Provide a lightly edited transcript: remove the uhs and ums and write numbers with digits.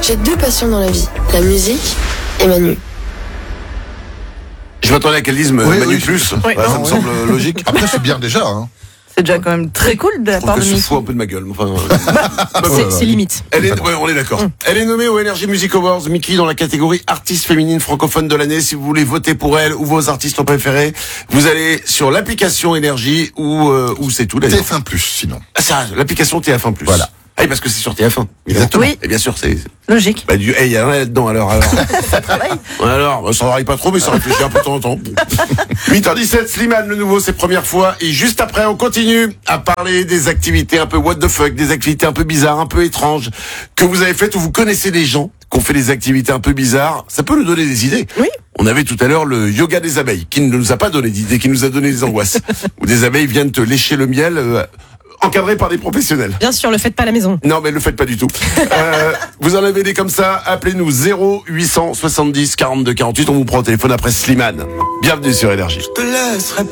J'ai 2 passions dans la vie, la musique et Manu. Je m'attendais à qu'elle dise Manu plus. Oui, Ça me semble logique. Après, c'est bien déjà. Hein. C'est déjà quand même très cool de la Je trouve part de qu'elle se Mickey. fout un peu de ma gueule. Enfin, C'est limite. on est d'accord. Elle est nommée au Energy Music Awards, Mickey, dans la catégorie artiste féminine francophone de l'année. Si vous voulez voter pour elle ou vos artistes préférés, vous allez sur l'application Energy ou c'est tout d'ailleurs. TF1+, sinon. Ah, ça, l'application TF1+. Voilà. Ah oui, parce que c'est sur TF1. Exactement. Oui. Et bien sûr, c'est... Logique. Bah, il y a rien là-dedans, alors. Ça travaille. Alors, ça n'arrive pas trop, mais ça réfléchit un peu de temps en temps. 8h17, Slimane, le nouveau, c'est première fois. Et juste après, on continue à parler des activités un peu what the fuck, des activités un peu bizarres, un peu étranges, que vous avez faites ou vous connaissez des gens qui ont fait des activités un peu bizarres. Ça peut nous donner des idées. Oui. On avait tout à l'heure le yoga des abeilles, qui ne nous a pas donné d'idées, qui nous a donné des angoisses. Où des abeilles viennent te lécher le miel, encadré par des professionnels. Bien sûr, le faites pas à la maison. Non, mais le faites pas du tout. Vous en avez des comme ça, appelez-nous 0870 42 48, on vous prend au téléphone après Slimane. Bienvenue sur Énergie. Je te laisserai pas.